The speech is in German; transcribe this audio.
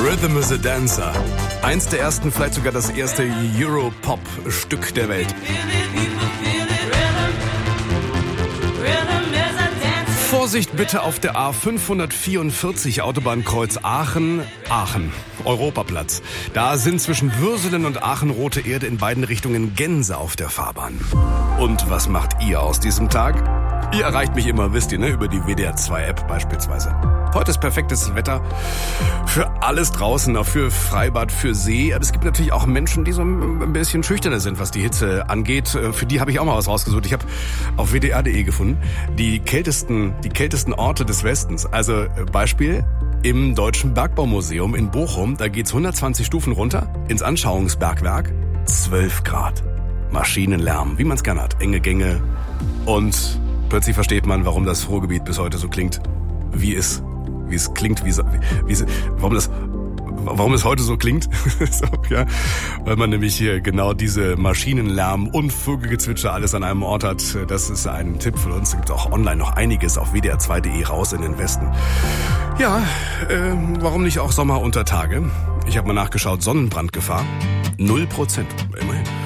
Rhythm is a Dancer. Eins der ersten, vielleicht sogar das erste Europop-Stück der Welt. Vorsicht bitte auf der A544 Autobahnkreuz Aachen, Europaplatz. Da sind zwischen Würselen und Aachen rote Erde in beiden Richtungen Gänse auf der Fahrbahn. Und was macht ihr aus diesem Tag? Ihr erreicht mich immer, wisst ihr, ne, über die WDR 2 App beispielsweise. Heute ist perfektes Wetter für alles draußen, auch für Freibad, für See. Aber es gibt natürlich auch Menschen, die so ein bisschen schüchterner sind, was die Hitze angeht. Für die habe ich auch mal was rausgesucht. Ich habe auf wdr.de gefunden, die kältesten Orte des Westens. Also Beispiel im Deutschen Bergbaumuseum in Bochum. Da geht's 120 Stufen runter ins Anschauungsbergwerk. 12 Grad. Maschinenlärm, wie man es gern hat. Enge Gänge. Und plötzlich versteht man, warum das Ruhrgebiet bis heute so klingt, wie es klingt, warum es heute so klingt. So, ja, weil man nämlich hier genau diese Maschinenlärm und Vogelgezwitscher alles an einem Ort hat. Das ist ein Tipp von uns. Es gibt auch online noch einiges auf wdr2.de raus in den Westen. Ja, warum nicht auch Sommer unter Tage? Ich habe mal nachgeschaut, Sonnenbrandgefahr 0%, immerhin.